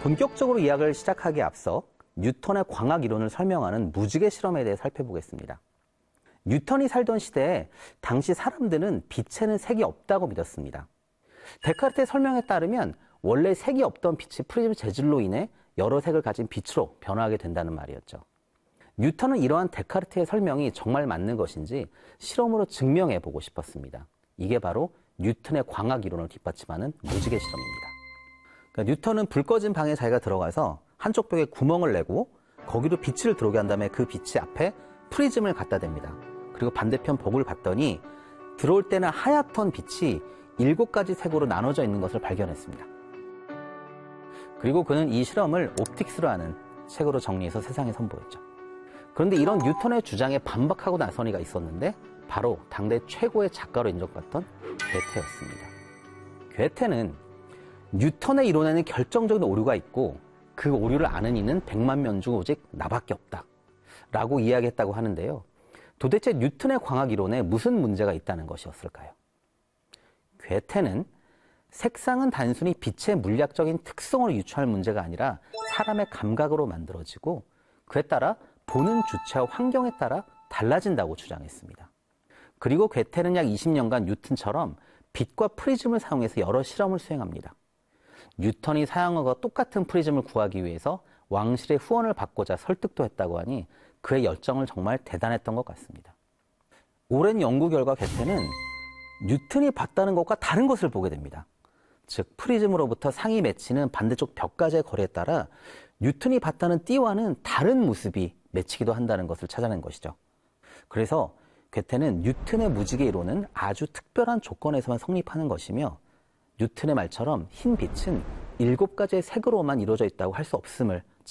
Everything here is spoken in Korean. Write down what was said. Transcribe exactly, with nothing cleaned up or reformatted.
본격적으로 이야기를 시작하기에 앞서 뉴턴의 광학 이론을 설명하는 무지개 실험에 대해 살펴보겠습니다. 뉴턴이 살던 시대에 당시 사람들은 빛에는 색이 없다고 믿었습니다. 데카르트의 설명에 따르면 원래 색이 없던 빛이 프리즘 재질로 인해 여러 색을 가진 빛으로 변화하게 된다는 말이었죠. 뉴턴은 이러한 데카르트의 설명이 정말 맞는 것인지 실험으로 증명해 보고 싶었습니다. 이게 바로 뉴턴의 광학 이론을 뒷받침하는 무지개 실험입니다. 그러니까 뉴턴은 불 꺼진 방에 자기가 들어가서 한쪽 벽에 구멍을 내고 거기로 빛을 들어오게 한 다음에 그 빛이 앞에 프리즘을 갖다 댑니다. 그리고 반대편 벽을 봤더니 들어올 때는 하얗던 빛이 일곱 가지 색으로 나눠져 있는 것을 발견했습니다. 그리고 그는 이 실험을 옵틱스로 하는 책으로 정리해서 세상에 선보였죠. 그런데 이런 뉴턴의 주장에 반박하고 나선 이가 있었는데 바로 당대 최고의 작가로 인정받던 괴테였습니다. 괴테는 뉴턴의 이론에는 결정적인 오류가 있고 그 오류를 아는 이는 백만 명 중 오직 나밖에 없다 라고 이야기했다고 하는데요. 도대체 뉴턴의 광학 이론에 무슨 문제가 있다는 것이었을까요? 괴테는 색상은 단순히 빛의 물리학적인 특성을 유추할 문제가 아니라 사람의 감각으로 만들어지고 그에 따라 보는 주체와 환경에 따라 달라진다고 주장했습니다. 그리고 괴테는 약 이십 년간 뉴턴처럼 빛과 프리즘을 사용해서 여러 실험을 수행합니다. 뉴턴이 사용한 것과 똑같은 프리즘을 구하기 위해서 왕실의 후원을 받고자 설득도 했다고 하니 그의 열정은 정말 대단했던 것 같습니다. 오랜 연구 결과 괴테는 뉴턴이 봤다는 것과 다른 것을 보게 됩니다. 즉 프리즘으로부터 상이 맺히는 반대쪽 벽까지의 거리에 따라 뉴턴이 봤다는 띠와는 다른 모습이 맺히기도 한다는 것을 찾아낸 것이죠. 그래서 괴테는 뉴턴의 무지개 이론은 아주 특별한 조건에서만 성립하는 것이며 뉴턴의 말처럼 흰 빛은 일곱 가지의 색으로만 이루어져 있다고 할 수 없음을